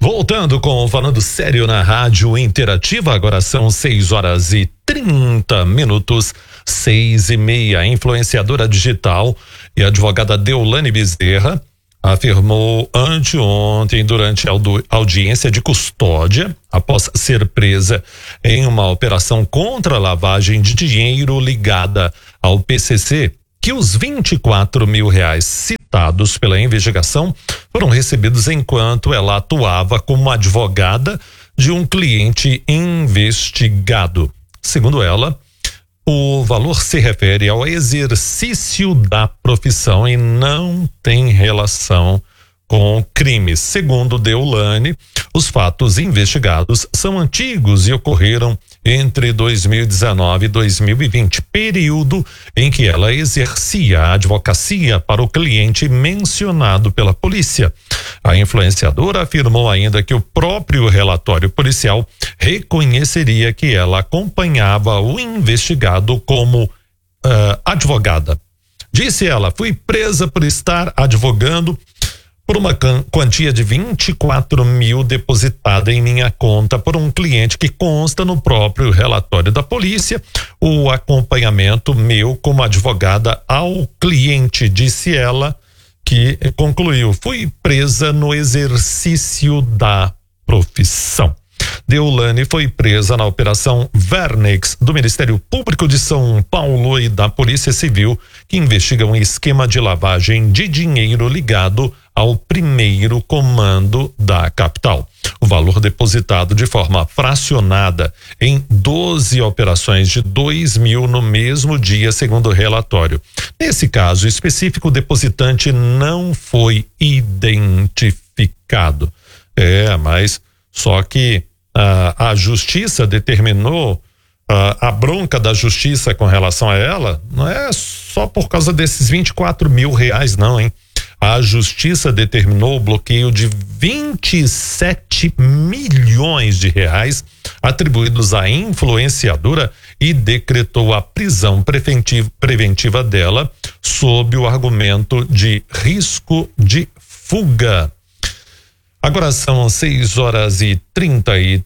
Voltando com Falando Sério na Rádio Interativa, agora são 6h30, 6h30. A influenciadora digital e advogada Deolane Bezerra afirmou anteontem, durante a audiência de custódia, após ser presa em uma operação contra a lavagem de dinheiro ligada ao PCC, que os R$24 mil citados pela investigação foram recebidos enquanto ela atuava como advogada de um cliente investigado. Segundo ela, o valor se refere ao exercício da profissão e não tem relação com crimes. Segundo Deolane, os fatos investigados são antigos e ocorreram entre 2019 e 2020, período em que ela exercia a advocacia para o cliente mencionado pela polícia. A influenciadora afirmou ainda que o próprio relatório policial reconheceria que ela acompanhava o investigado como advogada. Disse ela: fui presa por estar advogando por uma quantia de 24 mil depositada em minha conta por um cliente que consta no próprio relatório da polícia. O acompanhamento meu como advogada ao cliente, disse ela, que concluiu: fui presa no exercício da profissão. Deolane foi presa na Operação Vernix do Ministério Público de São Paulo e da Polícia Civil, que investiga um esquema de lavagem de dinheiro ligado ao primeiro comando da capital. O valor depositado de forma fracionada em 12 operações de 2 mil no mesmo dia, segundo o relatório. Nesse caso específico, o depositante não foi identificado. Mas só que a justiça determinou, a bronca da justiça com relação a ela não é só por causa desses 24 mil não, hein? A justiça determinou o bloqueio de 27 milhões de reais atribuídos à influenciadora e decretou a prisão preventiva dela sob o argumento de risco de fuga. Agora são 6h33,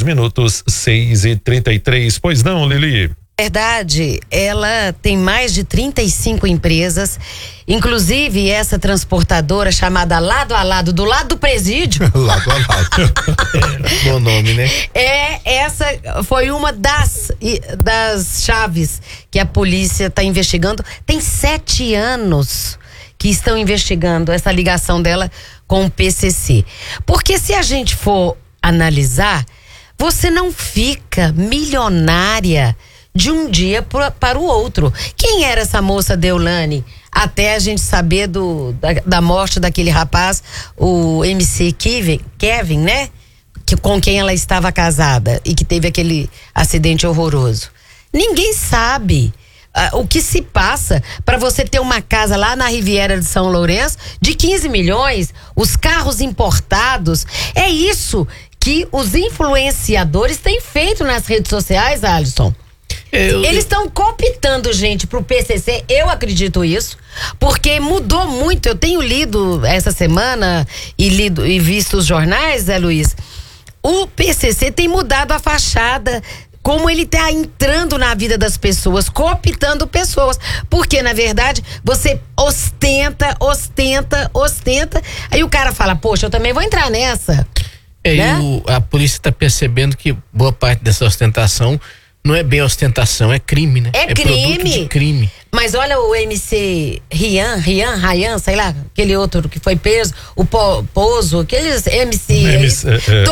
6h33. Pois não, Lili? Verdade, ela tem mais de 35 empresas, inclusive essa transportadora chamada Lado a Lado, do lado do presídio. Lado a lado. Bom nome, né? Essa foi uma das chaves que a polícia está investigando. Tem 7 anos que estão investigando essa ligação dela com o PCC. Porque se a gente for analisar, você não fica milionária de um dia para o outro. Quem era essa moça Deolane? Até a gente saber da morte daquele rapaz, o MC Kevin, né? Com quem ela estava casada e que teve aquele acidente horroroso. Ninguém sabe o que se passa para você ter uma casa lá na Riviera de São Lourenço de 15 milhões, os carros importados. É isso que os influenciadores têm feito nas redes sociais, Alisson. Eles estão cooptando gente pro PCC, eu acredito isso, porque mudou muito. Eu tenho lido essa semana e visto os jornais, Zé Luiz. O PCC tem mudado a fachada, como ele tá entrando na vida das pessoas, cooptando pessoas, porque na verdade você ostenta, aí o cara fala: poxa, eu também vou entrar nessa. Né? A polícia está percebendo que boa parte dessa ostentação não é bem ostentação, é crime, né? É crime. Produto de crime. Mas olha o MC Ryan, sei lá, aquele outro que foi preso, o Pozo, aqueles MC,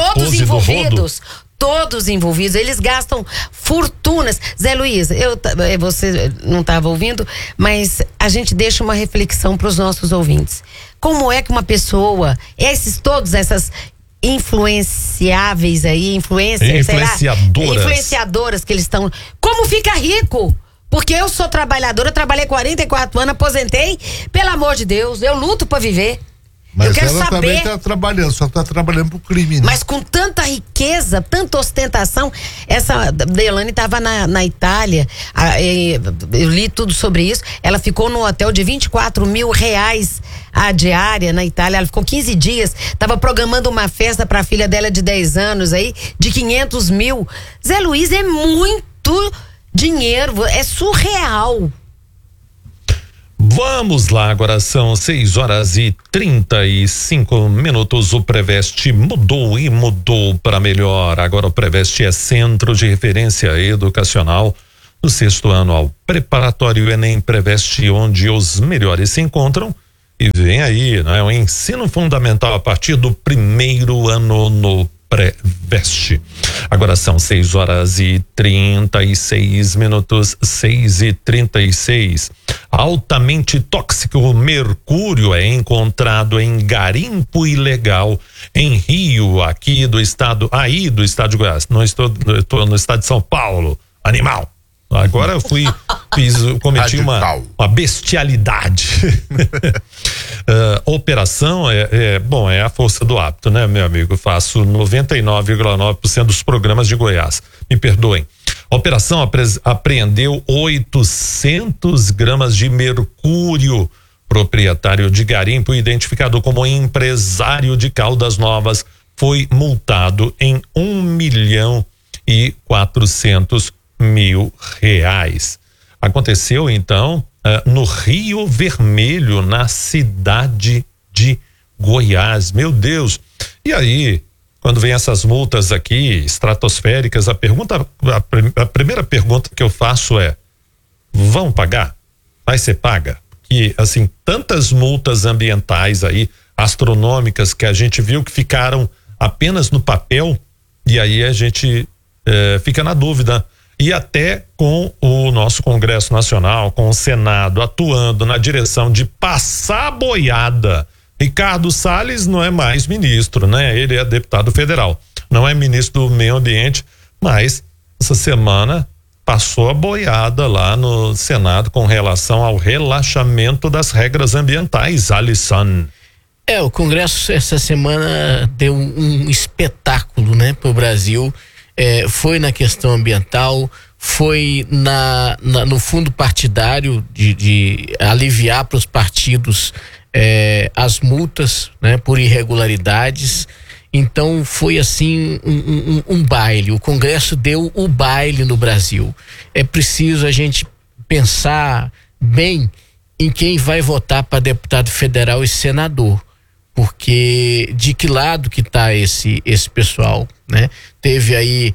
todos envolvidos, eles gastam fortunas. Zé Luiz, você não estava ouvindo, mas a gente deixa uma reflexão para os nossos ouvintes. Como é que uma pessoa, essas influenciáveis aí, influenciadoras que eles estão, como fica rico? Porque eu sou trabalhadora, trabalhei 44 anos, aposentei, pelo amor de Deus, eu luto para viver. Mas eu quero ela saber, também tá trabalhando, só tá trabalhando pro crime, né? mas com tanta riqueza, tanta ostentação, essa Deolane estava na Itália, eu li tudo sobre isso, ela ficou no hotel de R$24 mil a diária na Itália, ela ficou 15 dias, estava programando uma festa para a filha dela de 10 anos aí, de 500 mil. Zé Luiz, é muito dinheiro, é surreal. Vamos lá, agora são 6h35. O Preveste mudou e mudou para melhor. Agora o Preveste é centro de referência educacional do 6º ano ao preparatório Enem Preveste, onde os melhores se encontram. E vem aí, né? O ensino fundamental a partir do 1º ano no Preveste. Agora são 6h36. 6h36. Altamente tóxico mercúrio é encontrado em garimpo ilegal em Rio, aqui do estado, do estado de Goiás. Não estou no estado de São Paulo. Animal. Agora eu cometi uma bestialidade. Operação é a força do hábito, né, meu amigo? Eu faço 99,9% dos programas de Goiás. Me perdoem. A operação apreendeu 800 gramas de mercúrio. Proprietário de garimpo, identificado como empresário de Caldas Novas, foi multado em R$1.400.000. Aconteceu então no Rio Vermelho, na cidade de Goiás. Meu Deus! E aí, quando vem essas multas aqui estratosféricas, a primeira pergunta que eu faço é: vão pagar? Vai ser paga? Que assim, tantas multas ambientais aí, astronômicas, que a gente viu que ficaram apenas no papel, e aí a gente fica na dúvida. E até com o nosso Congresso Nacional, com o Senado atuando na direção de passar boiada. Ricardo Salles não é mais ministro, né? Ele é deputado federal, não é ministro do Meio Ambiente, mas essa semana passou a boiada lá no Senado com relação ao relaxamento das regras ambientais. Alisson. O Congresso essa semana deu um espetáculo, né, pro Brasil. Foi na questão ambiental, foi no fundo partidário de aliviar para os partidos as multas, né, por irregularidades. Então foi assim um baile. O Congresso deu o baile no Brasil. É preciso a gente pensar bem em quem vai votar para deputado federal e senador, porque de que lado que tá esse pessoal, né? Teve aí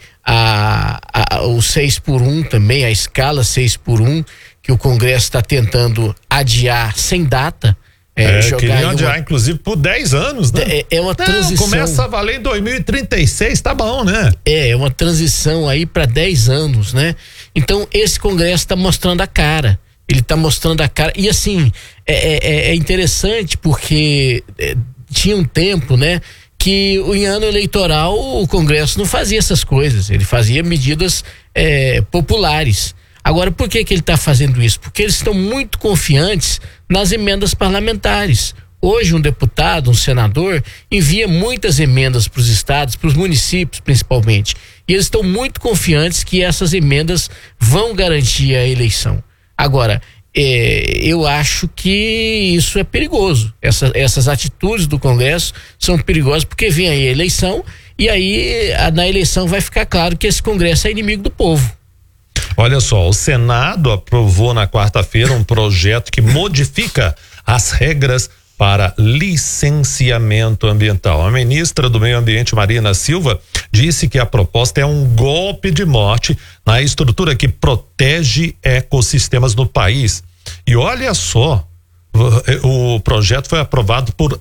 o 6x1 também, a escala 6x1, que o Congresso está tentando adiar sem data. Queriam adiar, inclusive, por 10 anos, né? É uma transição. Começa a valer em 2036, tá bom, né? É uma transição aí para 10 anos, né? Então, esse Congresso está mostrando a cara. Ele está mostrando a cara. E assim, é interessante porque tinha um tempo, né, que em ano eleitoral o Congresso não fazia essas coisas. Ele fazia medidas populares. Agora, por que ele está fazendo isso? Porque eles estão muito confiantes nas emendas parlamentares. Hoje, um deputado, um senador, envia muitas emendas para os estados, para os municípios principalmente. E eles estão muito confiantes que essas emendas vão garantir a eleição. Agora, eu acho que isso é perigoso. Essas atitudes do Congresso são perigosas porque vem aí a eleição e aí na eleição vai ficar claro que esse Congresso é inimigo do povo. Olha só, o Senado aprovou na quarta-feira um projeto que modifica as regras para licenciamento ambiental. A ministra do Meio Ambiente, Marina Silva, disse que a proposta é um golpe de morte na estrutura que protege ecossistemas no país. E olha só, o projeto foi aprovado por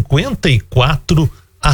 54-13.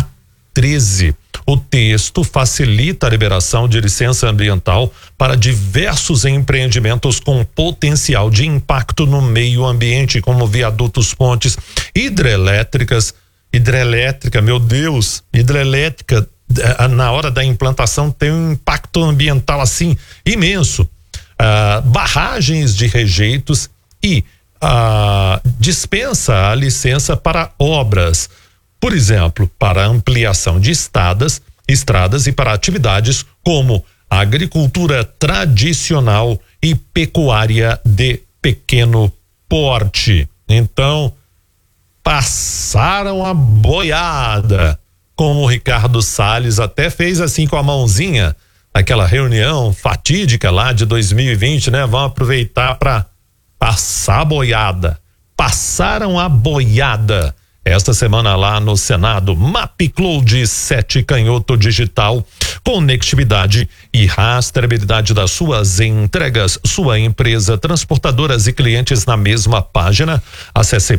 O texto facilita a liberação de licença ambiental para diversos empreendimentos com potencial de impacto no meio ambiente, como viadutos, pontes, hidrelétrica, meu Deus, hidrelétrica, na hora da implantação tem um impacto ambiental assim imenso. Barragens de rejeitos e dispensa a licença para obras, por exemplo, para ampliação de estradas e para atividades como agricultura tradicional e pecuária de pequeno porte. Então, passaram a boiada, como o Ricardo Salles até fez assim com a mãozinha, aquela reunião fatídica lá de 2020, né? Vamos aproveitar para passar a boiada. Passaram a boiada. Esta semana lá no Senado, MapCloud 7 canhoto digital, conectividade e rastreabilidade das suas entregas, sua empresa, transportadoras e clientes na mesma página. Acesse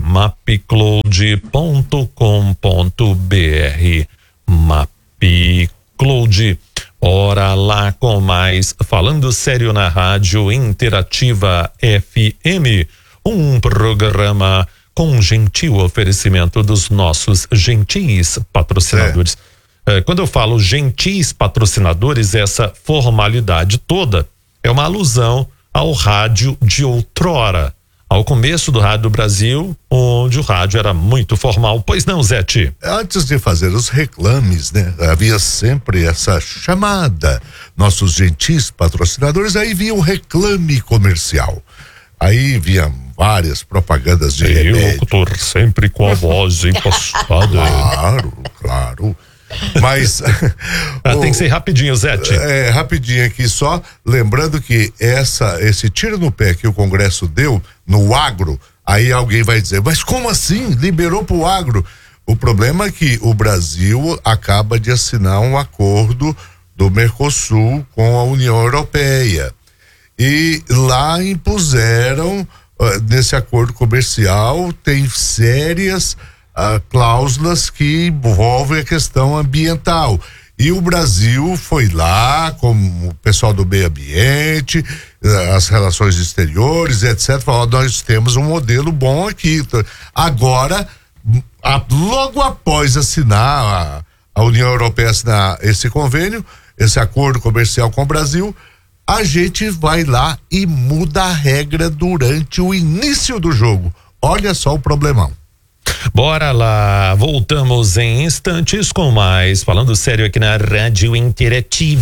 mapcloud.com.br. MapCloud. Ora lá com mais, falando sério na Rádio Interativa FM, um programa com gentil oferecimento dos nossos gentis patrocinadores. Quando eu falo gentis patrocinadores, essa formalidade toda é uma alusão ao rádio de outrora, ao começo do Rádio do Brasil, onde o rádio era muito formal. Pois não, Zete? Antes de fazer os reclames, né? Havia sempre essa chamada, nossos gentis patrocinadores, aí vinha o reclame comercial. Aí vinha várias propagandas de remédio. Locutor sempre com a voz impostada. Claro. Mas tem que ser rapidinho, Zete. Rapidinho aqui só, lembrando que esse tiro no pé que o Congresso deu no agro, aí alguém vai dizer, mas como assim? Liberou pro agro? O problema é que o Brasil acaba de assinar um acordo do Mercosul com a União Europeia. E lá impuseram, nesse acordo comercial, tem sérias cláusulas que envolvem a questão ambiental. E o Brasil foi lá, como o pessoal do meio ambiente, as relações exteriores, etc., falou, nós temos um modelo bom aqui. Agora, logo após assinar, a União Europeia assinar esse convênio, esse acordo comercial com o Brasil, a gente vai lá e muda a regra durante o início do jogo. Olha só o problemão. Bora lá, voltamos em instantes com mais, falando sério aqui na Rádio Interativa.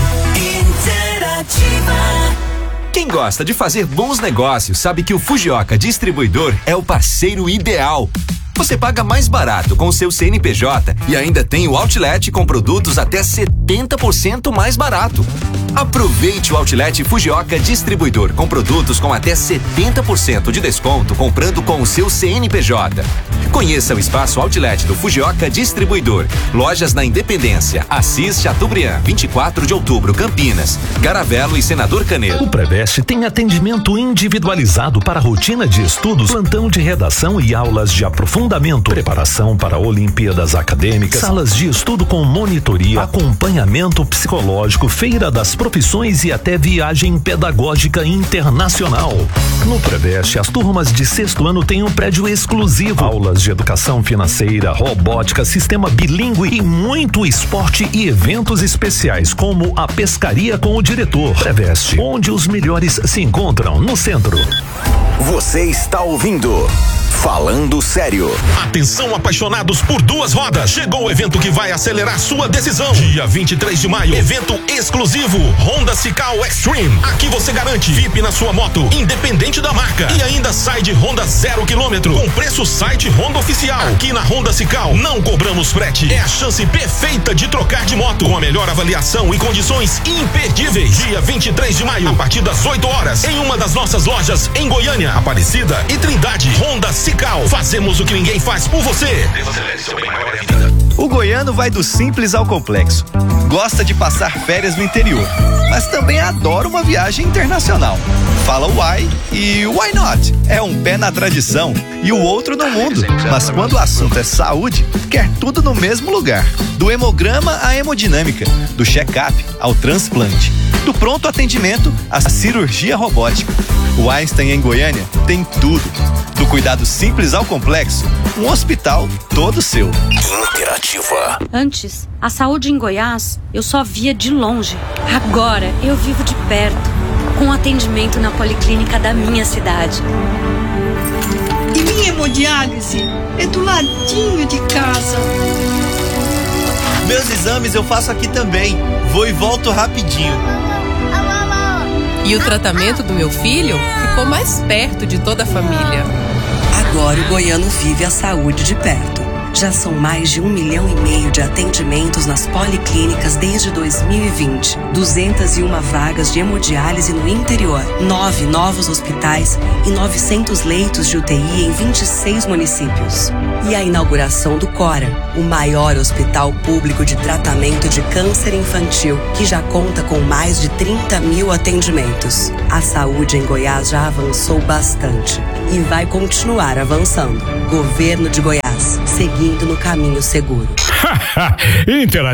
Quem gosta de fazer bons negócios sabe que o Fujioka Distribuidor é o parceiro ideal. Você paga mais barato com o seu CNPJ e ainda tem o Outlet com produtos até 70% mais barato. Aproveite o Outlet Fujioka Distribuidor com produtos com até 70% de desconto comprando com o seu CNPJ. Conheça o espaço Outlet do Fujioka Distribuidor. Lojas na Independência, Assis, Chateaubriand, 24 de outubro, Campinas, Garavelo e Senador Canedo. O Preveste tem atendimento individualizado para rotina de estudos, plantão de redação e aulas de aprofundamento, preparação para Olimpíadas acadêmicas, salas de estudo com monitoria, acompanhamento psicológico, feira das profissões e até viagem pedagógica internacional. No Preveste, as turmas de 6º ano têm um prédio exclusivo, aulas de educação financeira, robótica, sistema bilíngue e muito esporte e eventos especiais como a pescaria com o diretor. Preveste, onde os melhores se encontram, no centro. Você está ouvindo Falando Sério. Atenção, apaixonados por duas rodas. Chegou o evento que vai acelerar sua decisão. Dia 23 de maio, evento exclusivo Honda Cical Extreme. Aqui você garante VIP na sua moto, independente da marca. E ainda sai de Honda 0 km com preço site Honda Oficial. Aqui na Honda Cical não cobramos frete. É a chance perfeita de trocar de moto com a melhor avaliação e condições imperdíveis. Dia 23 de maio, a partir das 8 horas, em uma das nossas lojas em Goiânia, Aparecida e Trindade. Honda Cical. Fazemos o que ninguém faz por você. O goiano vai do simples ao complexo. Gosta de passar férias no interior, mas também adora uma viagem internacional. Fala why e why not? É um pé na tradição e o outro no mundo. Mas quando o assunto é saúde, quer tudo no mesmo lugar. Do hemograma à hemodinâmica, do check-up ao transplante, do pronto atendimento à cirurgia robótica. O Einstein em Goiânia tem tudo. Do cuidado simples ao complexo, um hospital todo seu. Interativa. Antes, a saúde em Goiás eu só via de longe. Agora eu vivo de perto, com atendimento na policlínica da minha cidade. hemodiálise é do ladinho de casa. Meus exames eu faço aqui também. Vou e volto rapidinho. E o tratamento do meu filho ficou mais perto de toda a família. Agora o goiano vive a saúde de perto. Já são mais de 1,5 milhão de atendimentos nas policlínicas desde 2020. 201 vagas de hemodiálise no interior, 9 novos hospitais e 900 leitos de UTI em 26 municípios. E a inauguração do Cora, o maior hospital público de tratamento de câncer infantil, que já conta com mais de 30 mil atendimentos. A saúde em Goiás já avançou bastante e vai continuar avançando. Governo de Goiás, seguindo no caminho seguro.